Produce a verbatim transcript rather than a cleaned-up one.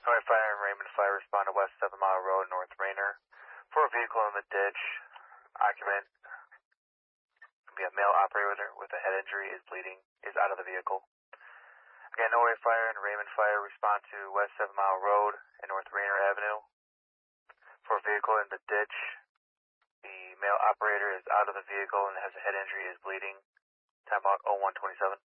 North Fire and Raymond Fire respond to West seven Mile Road, North Rainer, for a vehicle in the ditch. Occupant, be a male operator with a head injury, is bleeding, is out of the vehicle. Again, Norway Fire and Raymond Fire respond to West seven Mile Road and North Rainer Avenue for a vehicle in the ditch. The male operator is out of the vehicle and has a head injury, is bleeding. Time out oh one twenty-seven.